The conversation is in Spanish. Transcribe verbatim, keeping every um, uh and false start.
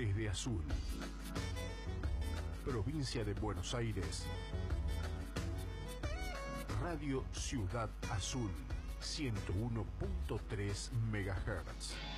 desde Azul, provincia de Buenos Aires. Radio Ciudad Azul, ciento uno punto tres megahertz.